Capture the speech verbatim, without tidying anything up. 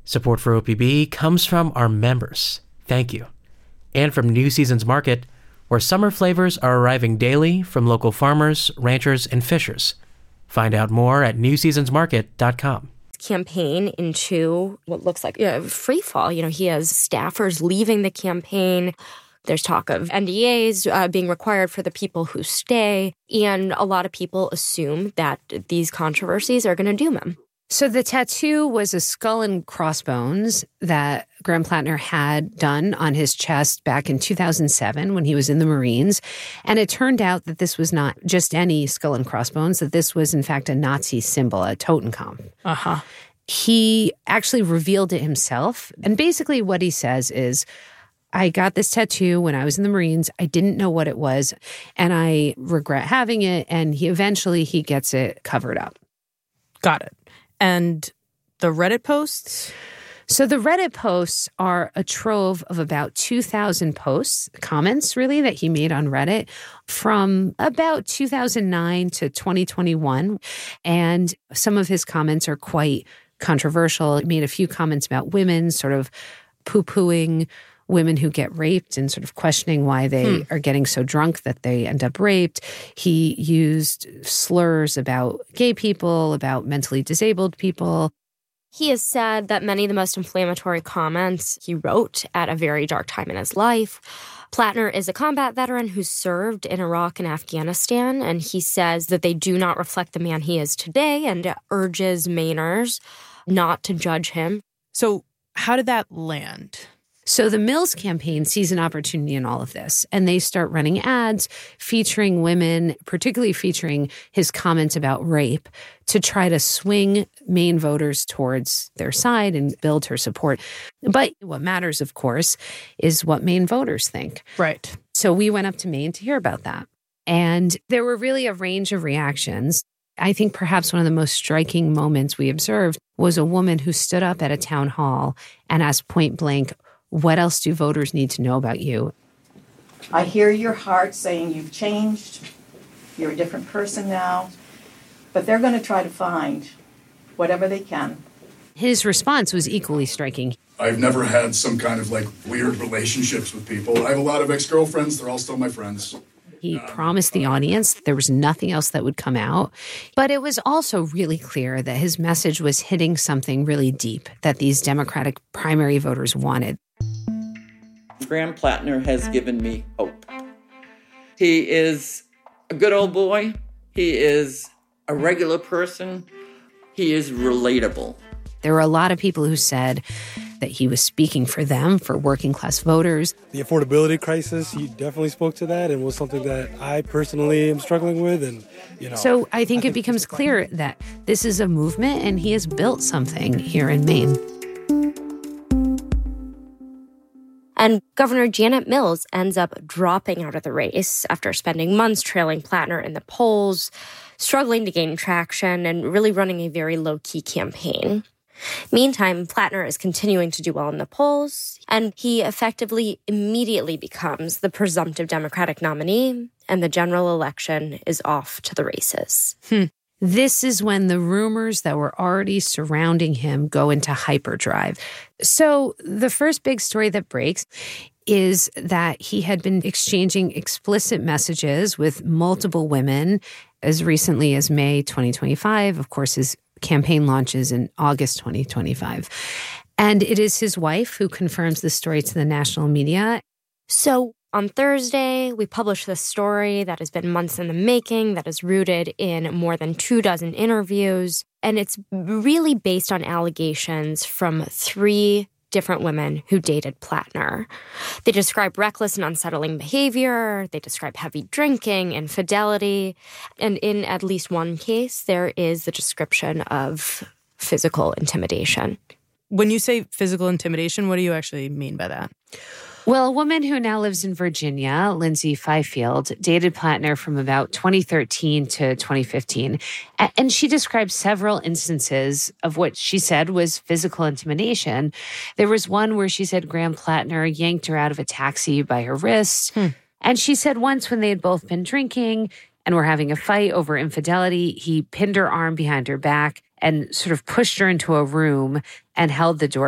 Support for O P B comes from our members. Thank you. And from New Seasons Market, where summer flavors are arriving daily from local farmers, ranchers, and fishers. Find out more at new seasons market dot com. Campaign into what looks like a free fall. You know, he has staffers leaving the campaign. There's talk of N D As uh, being required for the people who stay. And a lot of people assume that these controversies are going to doom him. So the tattoo was a skull and crossbones that Graham Plattner had done on his chest back in two thousand seven when he was in the Marines. And it turned out that this was not just any skull and crossbones, that this was, in fact, a Nazi symbol, a Totenkopf. Uh-huh. He actually revealed it himself. And basically what he says is, I got this tattoo when I was in the Marines. I didn't know what it was, and I regret having it. And he eventually he gets it covered up. Got it. And the Reddit posts? So the Reddit posts are a trove of about two thousand posts, comments really, that he made on Reddit from about two thousand nine to twenty twenty-one. And some of his comments are quite controversial. He made a few comments about women, sort of poo-pooing women who get raped and sort of questioning why they hmm. are getting so drunk that they end up raped. He used slurs about gay people, about mentally disabled people. He has said that many of the most inflammatory comments he wrote at a very dark time in his life. Plattner is a combat veteran who served in Iraq and Afghanistan, and he says that they do not reflect the man he is today and urges Mainers not to judge him. So how did that land? So the Mills campaign sees an opportunity in all of this, and they start running ads featuring women, particularly featuring his comments about rape, to try to swing Maine voters towards their side and build her support. But what matters, of course, is what Maine voters think. Right. So we went up to Maine to hear about that. And there were really a range of reactions. I think perhaps one of the most striking moments we observed was a woman who stood up at a town hall and asked point blank, what else do voters need to know about you? I hear your heart saying you've changed, you're a different person now, but they're going to try to find whatever they can. His response was equally striking. I've never had some kind of like weird relationships with people. I have a lot of ex-girlfriends. They're all still my friends. He promised the audience that there was nothing else that would come out. But it was also really clear that his message was hitting something really deep that these Democratic primary voters wanted. Graham Plattner has given me hope. He is a good old boy. He is a regular person. He is relatable. There were a lot of people who said that he was speaking for them, for working class voters. The affordability crisis, he definitely spoke to that and was something that I personally am struggling with. And you know, So I think I it think becomes clear that this is a movement and he has built something here in Maine. And Governor Janet Mills ends up dropping out of the race after spending months trailing Plattner in the polls, struggling to gain traction, and really running a very low-key campaign. Meantime, Plattner is continuing to do well in the polls, and he effectively immediately becomes the presumptive Democratic nominee, and the general election is off to the races. Hmm. This is when the rumors that were already surrounding him go into hyperdrive. So the first big story that breaks is that he had been exchanging explicit messages with multiple women as recently as May twenty twenty-five. Of course, his campaign launches in August twenty twenty-five. And it is his wife who confirms the story to the national media. So on Thursday, we published this story that has been months in the making, that is rooted in more than two dozen interviews. And it's really based on allegations from three different women who dated Plattner. They describe reckless and unsettling behavior. They describe heavy drinking, infidelity. And in at least one case, there is the description of physical intimidation. When you say physical intimidation, what do you actually mean by that? Well, a woman who now lives in Virginia, Lindsay Fifield, dated Plattner from about twenty thirteen to twenty fifteen. And she described several instances of what she said was physical intimidation. There was one where she said Graham Plattner yanked her out of a taxi by her wrist. Hmm. And she said once when they had both been drinking and were having a fight over infidelity, he pinned her arm behind her back and sort of pushed her into a room and held the door